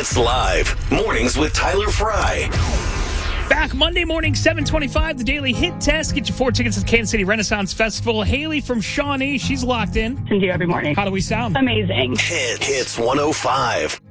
Hits Live. Mornings with Tyler Fry. Back Monday morning, 7:25, the Daily Hit Test. Get your 4 tickets to the Kansas City Renaissance Festival. Haley from Shawnee, she's locked in. Listen to you every morning. How do we sound? Amazing. Hits 105.